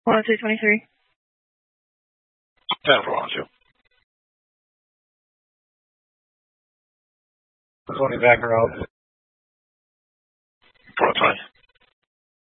102.23. 10 for 102. 20 back her out.